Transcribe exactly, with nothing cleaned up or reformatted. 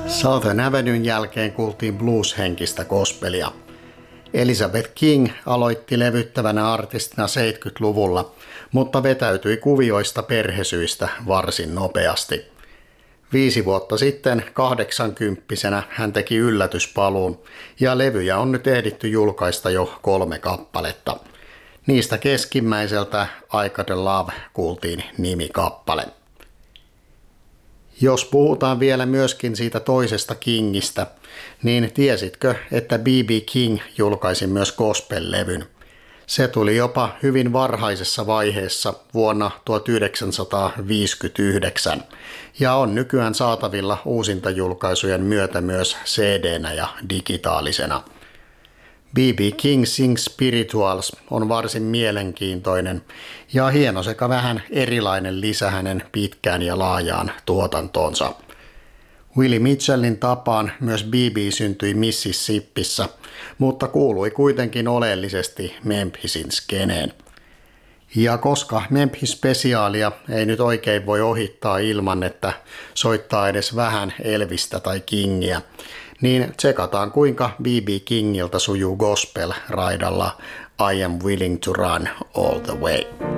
Southern Avenuen jälkeen kuultiin blues-henkistä gospelia. Elizabeth King aloitti levyttävänä artistina seitsemänkymmentäluvulla, mutta vetäytyi kuvioista perhesyistä varsin nopeasti. Viisi vuotta sitten kahdeksankymppisenä hän teki yllätyspaluun ja levyjä on nyt ehditty julkaista jo kolme kappaletta. Niistä keskimmäiseltä I Got a Love kuultiin nimikappale. Jos puhutaan vielä myöskin siitä toisesta Kingistä, niin tiesitkö, että B B King julkaisi myös gospel-levyn? Se tuli jopa hyvin varhaisessa vaiheessa vuonna tuhatyhdeksänsataaviisikymmentäyhdeksän ja on nykyään saatavilla uusintajulkaisujen myötä myös C D-nä ja digitaalisena. B B King Sings Spirituals on varsin mielenkiintoinen ja hieno sekä vähän erilainen lisä hänen pitkään ja laajaan tuotantoonsa. Willie Mitchellin tapaan myös B B syntyi Mississippissä, mutta kuului kuitenkin oleellisesti Memphisin skeneen. Ja koska Memphis-spesiaalia ei nyt oikein voi ohittaa ilman, että soittaa edes vähän Elvistä tai Kingiä, niin tsekataan kuinka B B Kingiltä sujuu gospel raidalla I Am Willing to Run All the Way.